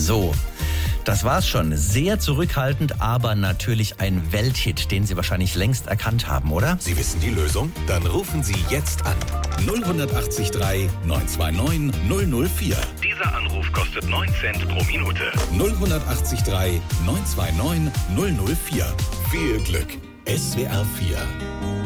So, das war's schon. Sehr zurückhaltend, aber natürlich ein Welthit, den Sie wahrscheinlich längst erkannt haben, oder? Sie wissen die Lösung? Dann rufen Sie jetzt an. 0183 929 004. Dieser Anruf kostet 9 Cent pro Minute. 0183 929 004. Viel Glück. SWR 4.